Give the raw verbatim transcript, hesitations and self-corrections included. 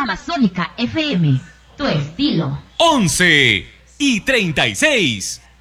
Amazónica F M, tu estilo. once y treinta y seis.